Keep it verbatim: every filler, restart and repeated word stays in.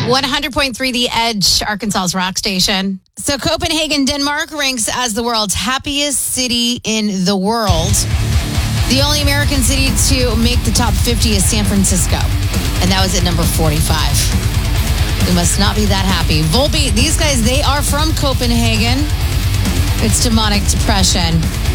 one hundred point three The Edge, Arkansas's rock station. So Copenhagen, Denmark ranks as the world's happiest city in the world. The only American city to make the top fifty is San Francisco, and that was at number forty-five. We must not be that happy. Volbeat, these guys, they are from Copenhagen. It's demonic depression.